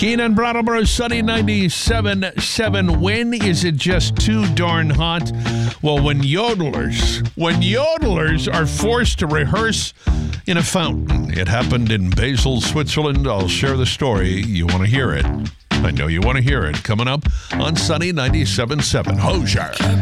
Keenan Brattleboro, sunny 97.7. When is it just too darn hot? Well, when yodelers are forced to rehearse in a fountain. It happened in Basel, Switzerland. I'll share the story. You want to hear it. I know you want to hear it. Coming up on Sunny 97.7. Hozier.